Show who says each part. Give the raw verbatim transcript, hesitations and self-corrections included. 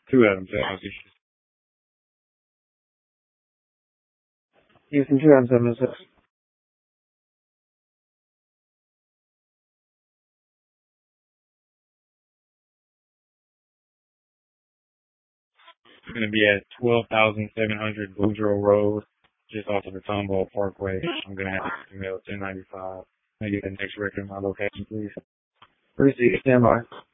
Speaker 1: Two of them. So I'll just,
Speaker 2: Houston two nine seven six.
Speaker 1: it's going to be at twelve thousand seven hundred Boudreaux Road, just off of the Tomball Parkway. I'm going to have to email ten ninety-five. Can I get the next record of my location, please?
Speaker 2: Receipt, stand by.